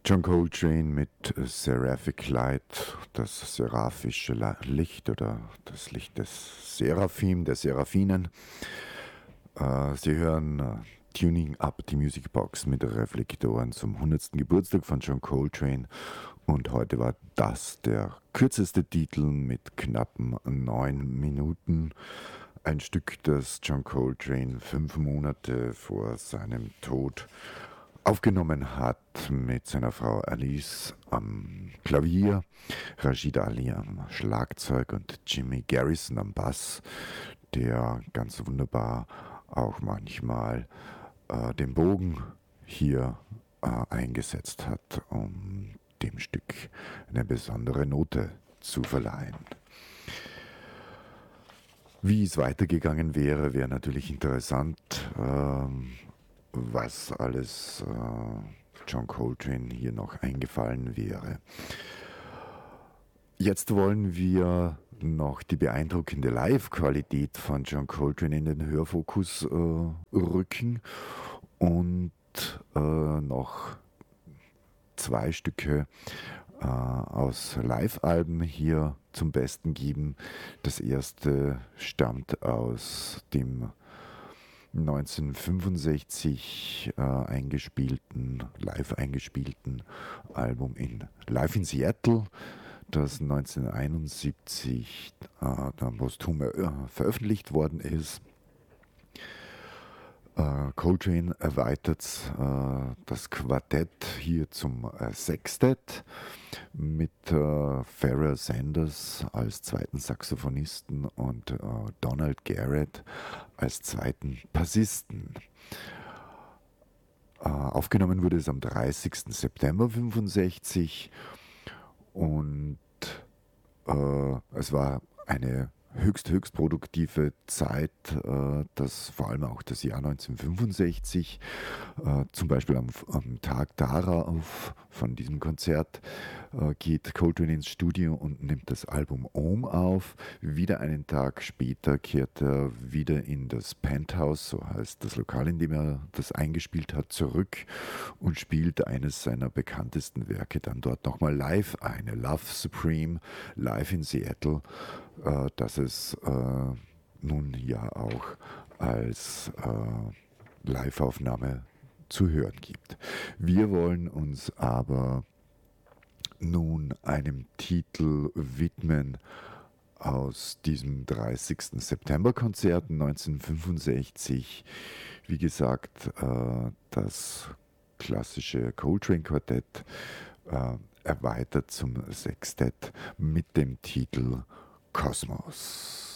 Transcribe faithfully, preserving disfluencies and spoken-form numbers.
John Coltrane mit Seraphic Light, das seraphische Licht oder das Licht des Seraphim, der Seraphinen. Äh, Sie hören äh, Tuning Up, die Musicbox mit Reflektoren zum hundertsten Geburtstag von John Coltrane. Und heute war das der kürzeste Titel mit knappen neun Minuten. Ein Stück, das John Coltrane fünf Monate vor seinem Tod aufgenommen hat mit seiner Frau Alice am Klavier, Rashid Ali am Schlagzeug und Jimmy Garrison am Bass, der ganz wunderbar auch manchmal äh, den Bogen hier äh, eingesetzt hat, um dem Stück eine besondere Note zu verleihen. Wie es weitergegangen wäre, wäre natürlich interessant, ähm, was alles äh, John Coltrane hier noch eingefallen wäre. Jetzt wollen wir noch die beeindruckende Live-Qualität von John Coltrane in den Hörfokus äh, rücken und äh, noch zwei Stücke äh, aus Live-Alben hier zum Besten geben. Das erste stammt aus dem neunzehnhundertfünfundsechzig äh, eingespielten, live eingespielten Album in Live in Seattle, das neunzehnhunderteinundsiebzig äh, dann posthum äh, veröffentlicht worden ist. Äh, Coltrane erweitert äh, das Quartett hier zum äh, Sextett mit äh, Pharoah Sanders als zweiten Saxophonisten und äh, Donald Garrett als zweiten Bassisten. Äh, aufgenommen wurde es am dreißigsten September fünfundsechzig und äh, es war eine höchst, höchst produktive Zeit, äh, das vor allem auch das Jahr neunzehnhundertfünfundsechzig, äh, zum Beispiel am, am Tag darauf von diesem Konzert äh, geht Coltrane ins Studio und nimmt das Album Ohm auf. Wieder einen Tag später kehrt er wieder in das Penthouse, so heißt das Lokal, in dem er das eingespielt hat, zurück und spielt eines seiner bekanntesten Werke dann dort nochmal live ein, Love Supreme, live in Seattle, äh, das es äh, nun ja auch als äh, Live-Aufnahme zu hören gibt. Wir wollen uns aber nun einem Titel widmen aus diesem dreißigsten September-Konzert neunzehnhundertfünfundsechzig. Wie gesagt, äh, das klassische Coltrane-Quartett äh, erweitert zum Sextett mit dem Titel Kosmos.